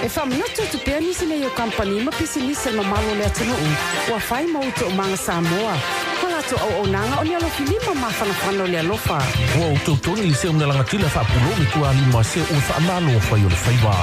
E whaminotu tu pia nisi le yo kampani ma pisi nisi ma malo le atunu ua whai mautu o manga Samoa. Kola tu au nanga o ni alo filima ma whanawhano le alofa. Ua o tautoni li se o nalanga tila whapulomi kua ni ma se o whaamalo o whai o le whaiwa.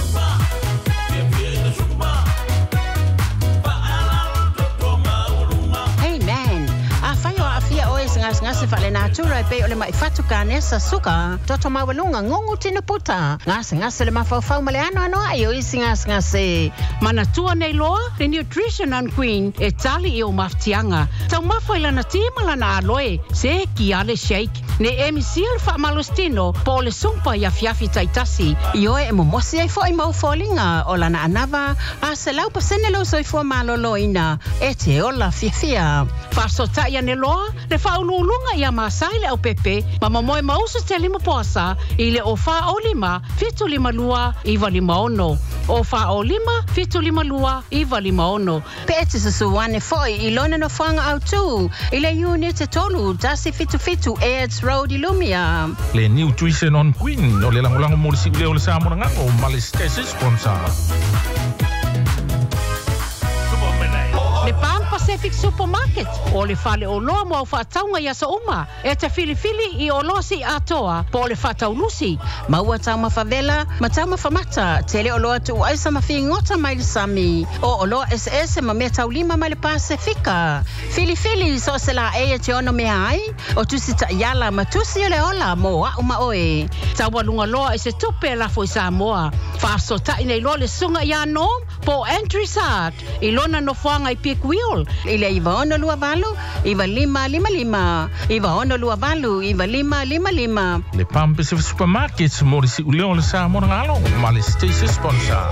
Ngase fale na tura pe ole mai fatu kanesa suka toto mawalunga ngongu tino puta ngase le mafau male ano ayo ngase mana tua nei loa le nutrition and queen e tali o maftianga tau mafaila na tima na aloe se ki ale shake ne emisil fa malustino po le sumpa ya fiafi taitasi yo e momosi ai foi mau folinga ola na anava a se lau pasene lo soi fo malolo ina e te ola fiafia fa sota ya ne loa le fa ulunga ya masai le o pepe mama moe mausu te lima poasa ile o fa o lima fitu lima lua iwa lima ono o fa o lima fitu lima lua iwa lima ono pe ete susuwane foi ilona no fanga au tu ile unit tolu tasi fitu Aids Road Ilumia le nutrition on queen o le langolango mo si le o le sa mo nga o malestese sponsor le Pan Pacific Supermarket o le fale o loa mo fa taunga ya sa uma e te filifili I o losi atoa po le fa taulusi maua tauma favela matauma famata tele o loa tu aisa mafi ngota mai sami o loa SS ma me taulima mai le Pacifica filifili so se la e te ono me ai o tusita yala matusi o le ola mo a uma oe tawalunga loa e se tupe la foi Samoa fa so ta ina lo le sunga ya no po entry sat ilona no fuanga I pick wheel ile iwa ono lua valu iwa 555 iwa ono lua valu iwa 555 le Pan Pacific Supermarket mo si uleo le sa mo ngalo malestese sponsor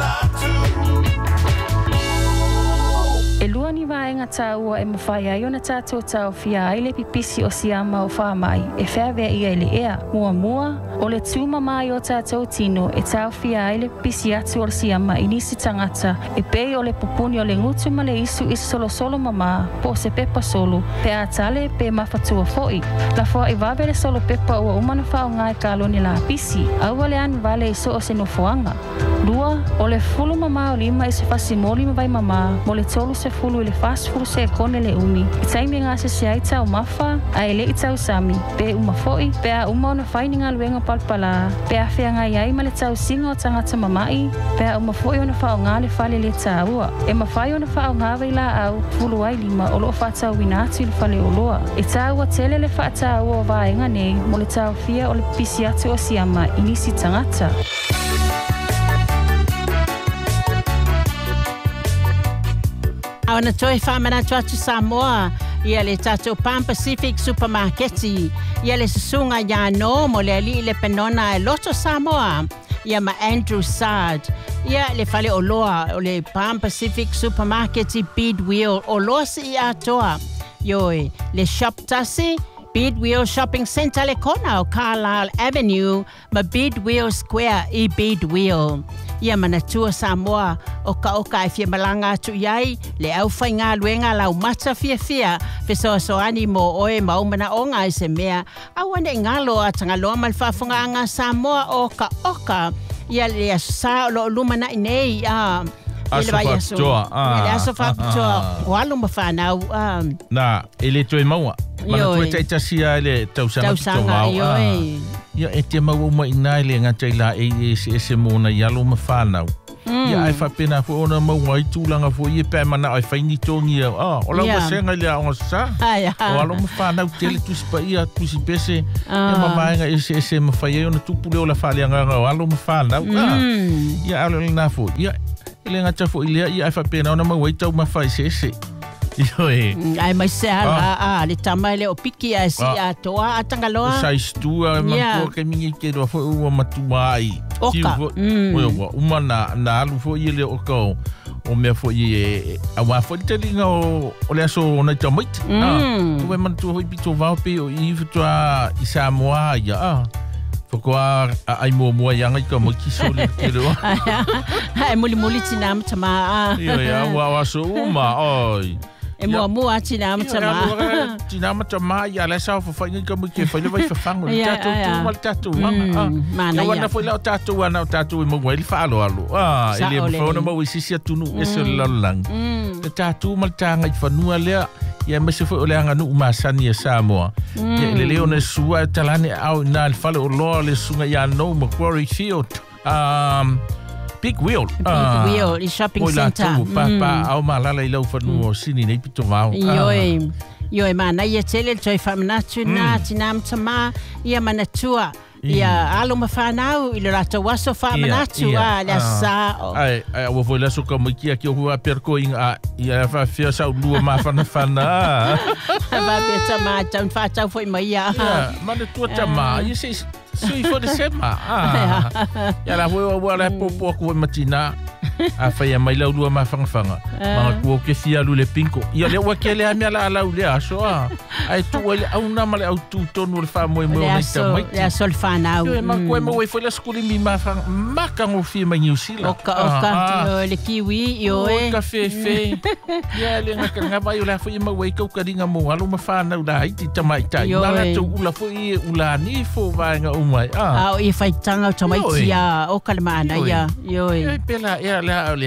e lua ni vaenga taua e mawhai ai ona tātou tau fia ai le pipisi o siama o whamai e whawea ia ele ea mua o le tūma mai o tātou tino e tau fia ai le pipisi atu o le siama I nisi tangata e pei o le pupuni o le ngutu ma le isu I solo mama po se pepa solo pe a tale pe mafatua foi la fua I vawe le solo pepa ua umana whao ngai kaloni la pisi aua le anu vale iso o se nofoanga lua o le fulu mama o lima I se fasimoli ma vai mama mo le tolu se fulu le fast fulu se kone le umi I taimi ngase se ai tau mafa a ele I tau sami pe uma foi pe a uma ona faini ngā luenga palpala pe a whea ngai ai ma le tau singa o tangata mamai pe a uma foi ona whao ngā le fale le tāua e mawhai ona whao ngā wei la au fulu ai lima o loo whatau winatu I le fale o loa e tāua tele le whatau o vaenga nei mo le tau fia o le pisi atu o siama I nisi tangata Awana toi whamana tuatu Samoa ia le tātou Pan Pacific Supermarket ia le susunga ia no mo le ali le penona e loto Samoa ia ma Andrew Sard ia le fale o loa o le Pan Pacific Supermarket Bidwheel o loa si ia toa yoi le shop tasi Bidwheel Shopping Center le kona o Carlisle Avenue ma Bidwheel Square I Bidwheel ia manatua Samoa o ka e fia malanga tu iai le au whai ngā luenga lau mata fia fesoasoani mo oe maumana o ngā se mea awane ngalo a tanga loa malwhafunga anga Samoa o ka ia le asa lo lumana inei Aso whapitoa o alu mawhanau na ele toi maua mana toi taitasia ele tausanga ia e te mau mai nai le ngatai la se mona yalo mawhanau ia ai whapena fu ona mau ai tūlanga fu i pe mana ai whaini tongi o lau masenga le aonga sa o alo mawhanau tele tusipa ia tusi pese e mamaenga se mawhai ona tupule o la whaleanga o alo mawhanau ia alo na fu ia ele ngata fu ile ia ai whapena ona mau ai tau mawhai se ai mai se ala le tamai le o piki a si a toa atanga loa sai stua ma ko mingi ke do fo o matumai oka uma na alu fo ile o ko o me fo i a wa fo te linga o le aso na tamait o me man tu ho pito va pe o I fo i Samoa ia fo ko ai mo yanga ko mo ki so le ke do ai muli tina tama ia wa so uma oi E mua tina matama. Tina matama ia le sa fa ngi ka mu ke fa le vai fa fango tatu mal tatu mana ia wana foi la tatu wana tatu mo ngel fa alo ele fa no mo isi tunu ese lalang tatu mal tanga fa nua le ia me se foi ole anga nu masani Samoa ia le leone sua talane au na fa le lo le sunga ya no mo quarry field Big Wheel i shopping center pa au malala i lau fanu sini nei pito vau Yoi mana ia tele toi whamanatu nā tina matama ia manatua ia alo mawhanau i le rata waso whamanatu le sa ai awa foi la soka makia ki o hua perko inga ia whawhia sau lua mawhanawhana ba be tama taun whatau foi mai ia manatua tama ia se sui for the sema ya la foi wa la popo ko matina a fai mai lau lua mawhangawhanga mga kua ke fia lu le pinko ia le wakele a mea la lau le aso ai tu wale au nama le au tu tonu le wha moe moe nei ta maiti le aso le whanau ma koe mo wai foi la skuli mi maka ngo fia mai New Zealand oka le kiwi ioe oka fe ia le ngaka vai o la foi ma wai kau karinga mo alo ma whanau la haiti tamaitai wala tu ula foi ula ni fo vaenga umai au i fai tanga o tamaiti oka le maana ia ioe pela ia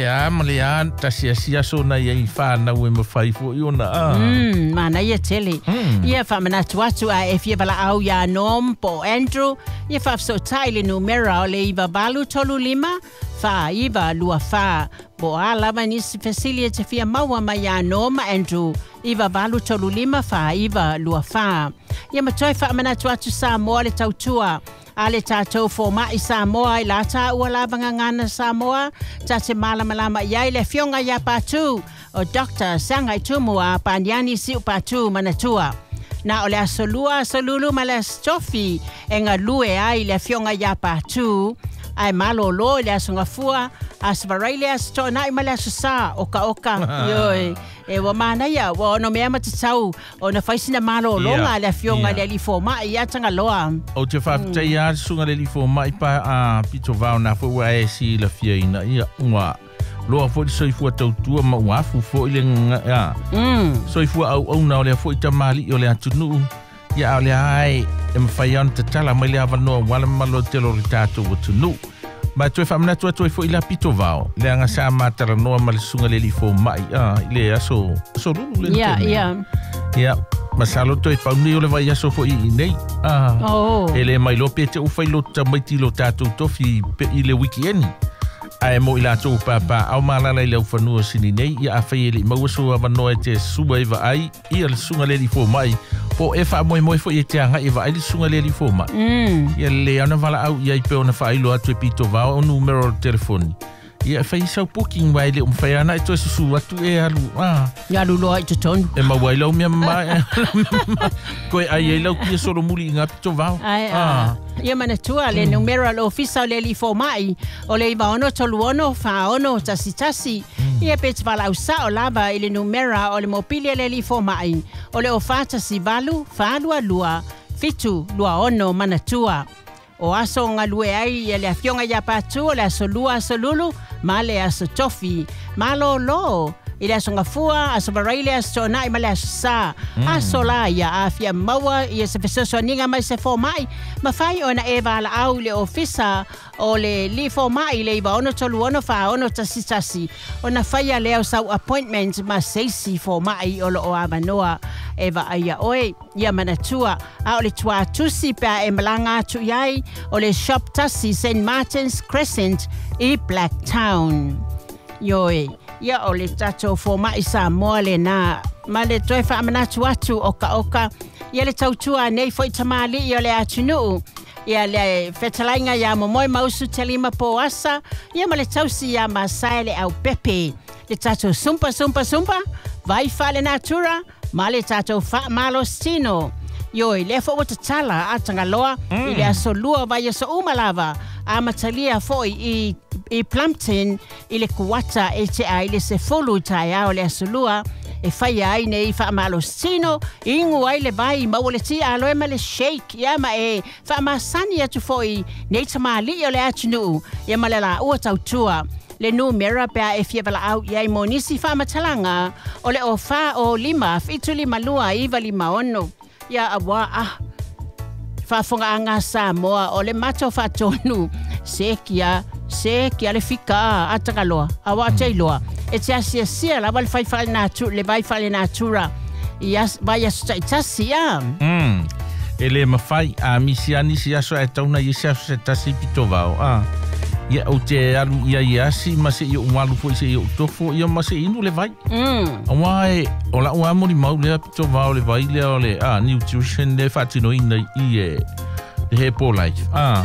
le ta sia sona ia I whana ue mawhai fo I ona mana ia tele ia whamanatu atu a e fia bala au ia Norm po Andrew ia whafso taile numera o le iwa balu tolu lima wha iwa lua wha bo a lava nisi fasilia te fia maua ma ia Norm Andrew iwa balu tolu lima wha iwa lua wha ia matoi whamanatu atu Samoa le tautua ale tātou fō mai Samoa I la tā ua la ngana Samoa tā te malama iai le fionga ia pātū o Dr. Sangai Tumua Paniani siu pātū manatua. Na o le asolulu ma le stofi e ngā lue ai le fionga ia pātū ai malolo le asungafua asvarai le astona I ma le asusa oka yoi e wa mana ia wa no mea matatau o na faisina malolo ngā le fionga le lifoma ia tanga loa o te whafta ia sunga le lifoma I pa pito vau na fo wa e si la fia ina ia unga loa fo I soifua tautua ma uafu fo I le nga soifua au na o le fo I tamali o le atunu ia o le ai e mwhaian te tala mai le avanoa wala malo te lori tātou o tunu. Ma tue whamana tua tue fo I la pito vao. Le anga sa matara noa ma le sunga le li fo mai. Le aso rulu le tene. Ia. Ma salo toi pauni o le vai aso fo I nei. E le mai lope te ufai lo tamaiti lo tātou tofi I le weekend. Ai mo I la tō papa au malala I le ufanua sini nei. Ia a whai ele mauaso avanoa te sua iwa ai. Ia le sunga le li fo mai. Po e wha moe fo I te anga e wa aili sunga le li fo mai. Ia le ana wala au ia I pe ona wha ailo atu e pito vao o numero telefoni. Ia whai sau booking wai le whai ana e toi susu atu e alu. Ia alu loa I te tonu. E ma wai lau mea mai. Koe ai e lau kia soro muli I ngā pito vao. Ia manatua le numero al ofisa le li fo mai. O le iwa ono tolu ono wha ono tasi. Ia pe te wala usa o lava I le numera o le mopili le li fo mai. O le ofata si valu, whalua lua, fitu lua ono manatua. O aso ngā lue ai ia le afionga ia pātu o le aso lua aso lulu, ma le aso tofi, ma lo. I le aso ngafua, aso baraile aso tona I ma le aso sa. Aso la ia afia maua ia se fesoso ninga mai se fo mai. Ma fai ona e wala au le ofisa o le li fo mai le iwa ono tolu ono wha ono tasi. Ona fai a leo sau appointment ma seisi fo mai o lo o amanoa Eva aia oe. Ia manatua a o le tua tusi pia e malanga atu iai o le shop tasi St. Martin's Crescent I Blacktown. Yoi. Ia o le tato fo mai Samoa le nā. Ma le toi wha amanatu atu oka. Ia le tautua nei fo I tamali I o le atunu. Ia le whetalainga ia momoe mausu te lima po asa. Ia ma le tausi ia masai le au pepe. Le tato sumpa. Vai fa le natura. Ma le tato wha malo stino. Yoi, le fo wata tala atanga loa. I le aso lua vai aso umalava. A matalia fo I Plumpton I le kuata e te ai le se folu tai au le aso lua. E whai ai nei wha malo stino. Ingu ai le vai mawale ti aloe ma le shake. Ia ma e wha masani atu fo I nei tamali o le atunu. Ia ma le la ua tautua. le numera pea e fia bala au iai mo nisi wha matalanga o le o wha o lima fitu lima lua iwa lima ono ia awa whafonga anga Samoa o le mato whatonu sekia le fika atangaloa awa teiloa e te asia la wale le vai whale natura ia vai asuta itasi e le mawhai a misiani si aso e tauna i se aso se tasi pito vao ia o te alu ia iasi ma se i o umalu fo i se i o tofo ia ma se inu le vai awa e o la ua mori mau lea pito vao le vai lea o le nutrition le whatino ina i le Hepo Life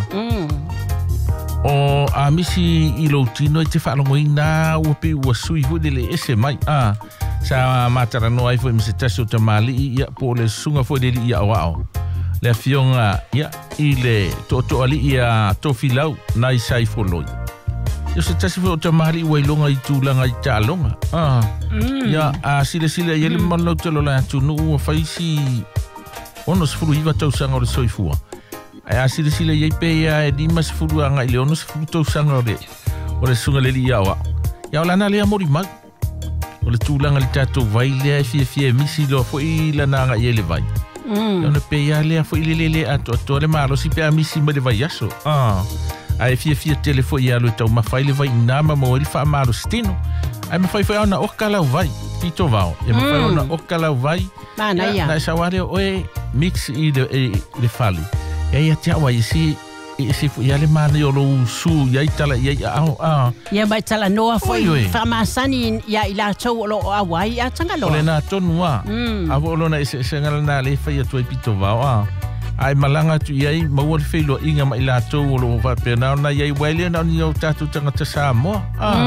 o a misi i lo tino i te whalongo ina ua pe ua sui hudi le ese mai sa matara no ai fo i misi tasi o tamali ia po le sunga fo i le ia awao le fionga ia i le to ali ia to filau nai sai foloi yo se tasi fo tamali ua ilonga i tūlanga i tālonga ia a sile ia le malo te lola tunu ua faisi ono se furu iwa tausanga o le soifua ai a sile ia pe ia e lima se furu anga i le ono se furu tausanga o le sunga le li awa ia o lana le amori mag o le tūlanga li tātou vai lea e fie misi lo fo i lana anga i ele vai ia ona pe ia lea fo i lelele ato le malo si pe a misi ma le vai aso ai fie tele fo i alo e tau mawhai le vai inama mo ili wha malo stino ai mawhai fo ona oka lau vai pito vao ia mawhai ona oka lau vai na sa wale oe mix i le fali ia te awa i si fu ia le mana i o lo su ia i tala ia i au ia mai tala noa foi whamasani ia i la tau o lo awai a tangaloa o le nā tonu awo o lona se ngala nā le whai atu ai pito vao ai malanga tu iai maua le whailo inga mai la tau o lo whapena na iai waile na ni au tatu tangata Samoa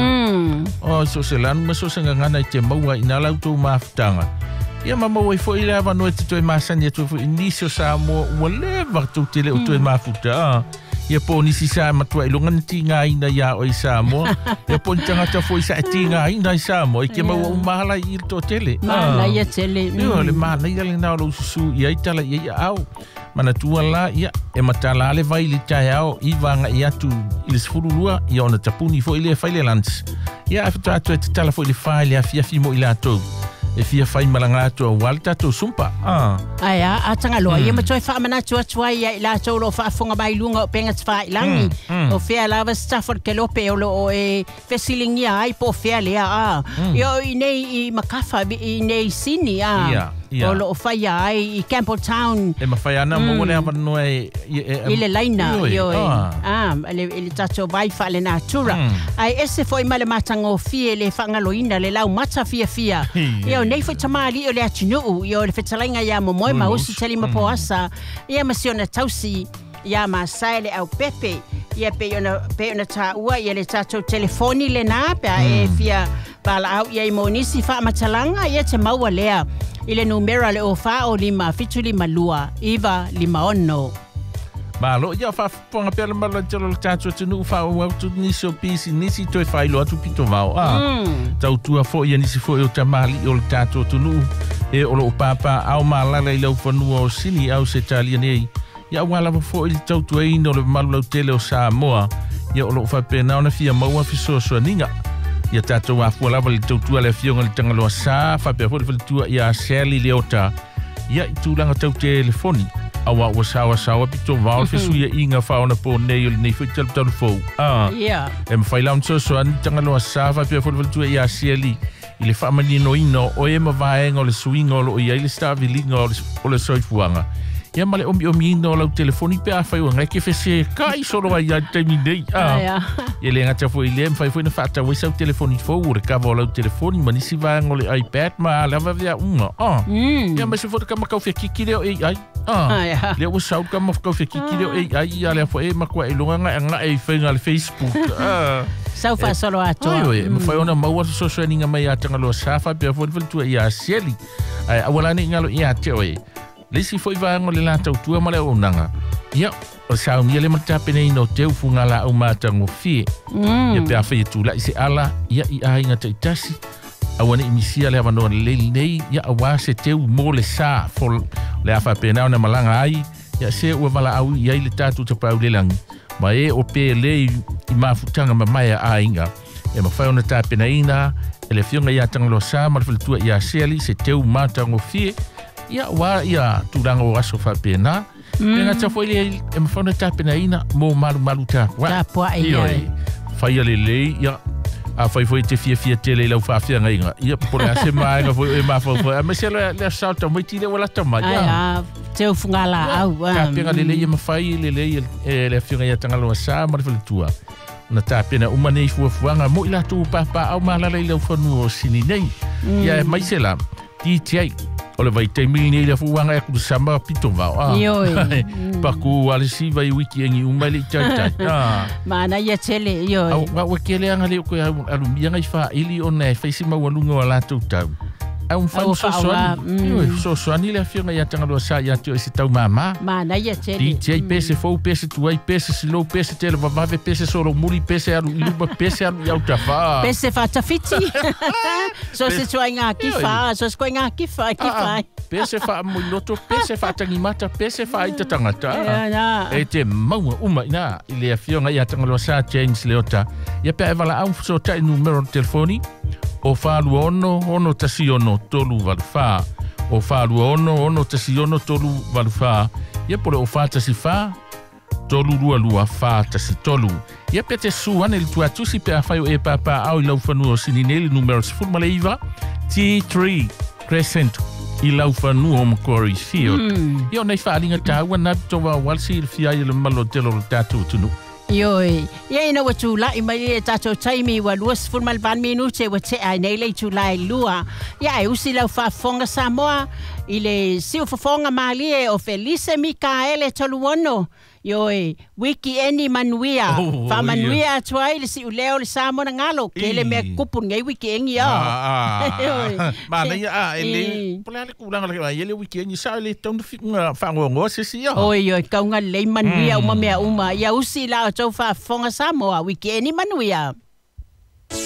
o so se lanu ma so se ngana i te maua i nā lau tau maafutanga ia mama i fo i lewa no te toi masani atu fo inisio Samoa ua lewa tau te leo toi mafuta ia po nisi sa matua i longa ti ngā ina ia o i Samoa ia po ni tangata fo i sa ti ngā ina i Samoa i ke maua umahala i to tele mahala ia tele ia le mahala ia le nao lo susu ia i tala ia i au mana tua la ia e matala le vai li tai au i vanga i atu i le sfurulua ia ona tapuni fo i le whaile lans ia e fitu atu e te tala fo i le whaile a fiafi mo i le atou e fia fai malanga atu a walta tu sumpa aia a tangaloa ia matoi whaamana tua ia i la tau lo whaafonga mai lunga o penga twa ilangi o fea lava Stafford ke lope o lo o e fesilingi ai po fea lea ia i nei i makafa i nei sini o lo whai ai i Campbelltown e mawhai ana mo le hapa no i le laina le tato vai wha le natura ai ese foi male matanga o fie le whangaloina le lau mata fia ia nei foi tamali o le atunuu ia o le whetalainga ia momoe mausi tali mapoasa ia masiona tausi ia masaile au pepe ia pe ona ta ua ia le tato telefoni le na pe e fia pala au ia i monisi wha matalanga ia te maua lea i le numera le o wha o lima fitu lima lua iwa lima ono malo ia fa ponga pela mala tolo tato tunu fa o tu nisi o pisi nisi toi failo atu pito vao tau tua fo ia nisi fo o tamali o tato tunu e o lo papa au malala i lau fanua o sini au se talia nei ia wala fo i tau tua ino le malu tele o Samoa ia o lo fa pena ona fia maua fiso so ninga ia tato wa fo lava le tau tua le fionga le tangalo sa fa pe fo le tua ia seli leota ia tu langa tau telefoni awa sawa pito vao fesu ia inga fauna po nei o nei fital telefo em failaun so an tangalo sava pe fo tu ia seli ile fa mani no ino o e ma vaenga o le swingo o ia ile sta vilinga o le soifuanga ia male omi no la telefoni pe a fai o ngai ke fese kai solo ai te minei ele ngata fo ile fai fo na fata o seu telefoni fo o ka vola o telefoni mani si vaenga o le iPad ma lava via uma ia ma se fo ka makau fe kikire o ai le o sau ka makau fe kikire o ai ia le fo e makua e longa nga e fenga le Facebook sau fa solo ato ma fai ona maua so ninga mai atanga lo safa pe fo tu ia seli ai awala ni ngalo ia te oi lesi foi vaango le lata utua male o nanga ia o sau ni le mata pene no teu funga la o mata ngo fi ia pe afa tu la ise ala ia i ainga te tasi awani imisia le avano le nei ia awase teu mo le sa fol le afa pena na malanga ai ia se o vala au ia le tatu te pau le lang ma e o pe le i mafutanga ma mai ainga E mawhai ona tāpena ina, e le fionga ia tangaloa sā, ma le whalitua ia seali, se teu mātango fie, ia wā ia tūranga o aso whapena. E ngā tawhoi le e mawhai ona tāpena ina, mō malu tā. Tā pua ia. Whai ale le, ia, a whai te fia tele lau whawhia ngai inga. Ia, pore a se mai nga whai e mawhai. A mese le sauta, mai tine wala tamai. Ai, teu fungala au. Ka penga le ia mawhai, le fionga ia tangaloa sā, ma le whalitua. Na tāpena umanei fuafuanga mo ila tū papa au malalai lau whanu o sini nei. Ia e maisela, TTI, o le vai teimili nei la fuanga e kuru sama pito vau. Ioi. Paku alisi vai wiki engi umali tai. Mana ia tele, ioi. Wa kele anga leo koe alumia ngai wha ili o nei, whaisi mawalunga o la tau tau. Au whanu sosoani le whionga ia tangalua sa ia teo ese tau mama. Mana ia tele. TTI pese fau, pese tuai, pese silo, pese tele vavave, pese soro muri, pese alu iluba, pese alu iau tawha. Pese whatawhiti. So se tua ngā kiwha, so se koe ngā kiwha. Pese wha amui loto, pese wha tangimata, pese wha aita tangata. E te maua uma ina, i lea whionga ia tangalua sa James Leota. Ia pia e wala au so tai numero telefoni. O whālu ono tasi ono tolu waluwha. O whālu ono tasi ono tolu waluwha. Ia pole o whātasi wha, tolu lua whātasi tolu. Ia pia te suane li tuatusi pia whaio e papa au i lau whanua o sinineli numero sifurmale iwa. T3 Crescent i lau whanua o Macquarie Field. Ia o nei whaalinga tāua na towa walsi i whiai le malo telo lo tātou tunu. Ioi. Ia ina wa tūla i mai e tātou taimi wa luas furmal van minute wa te ai nei lei tūla i lua. Ia e usi lau whafonga Samoa i le siu whafonga malie o Felice Mikaele Toluono. Ioi. Wiki eni manuia. Wha manuia atua i le siu leo le Samoa na ngalo. Kele mea kupun ngai wiki engi au. Mana ia ele. Pole ale kulanga le ele wiki engi sa le taunu fikunga whangongo se si au. Oi, kaunga le manuia uma mea uma. Ia usi lau tau whafonga Samoa. Wiki eni manuia.